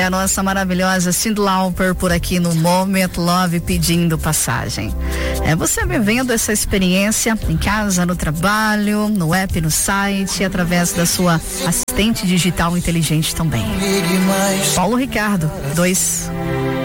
É a nossa maravilhosa Cyndi Lauper por aqui no Moment Love pedindo passagem. É você vivendo essa experiência em casa, no trabalho, no app, no site, através da sua assistente digital inteligente também. Paulo Ricardo, 2.